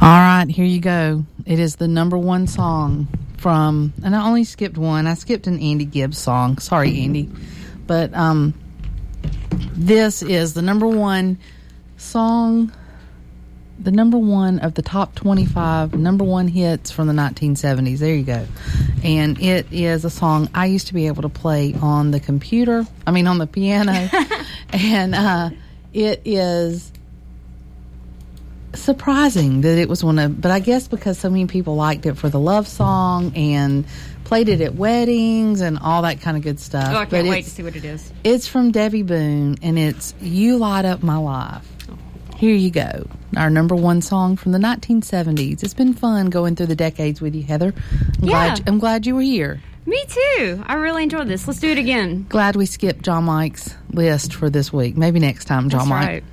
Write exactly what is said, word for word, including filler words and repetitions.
All right, here you go. It is the number one song from, and I only skipped one. I skipped an Andy Gibbs song. Sorry, Andy. But um, this is the number one song, the number one of the top twenty-five number one hits from the nineteen seventies. There you go. And it is a song I used to be able to play on the computer, I mean on the piano. and uh, it is surprising that it was one of, but I guess because so many people liked it for the love song and played it at weddings and all that kind of good stuff. Oh, I can't but wait to see what it is. It's from Debbie Boone, and it's You Light Up My Life. Oh. Here you go. Our number one song from the nineteen seventies. It's been fun going through the decades with you, Heather. I'm, yeah. glad, I'm glad you were here. Me too. I really enjoyed this. Let's do it again. Glad we skipped John Mike's list for this week. Maybe next time, John That's Mike. Right.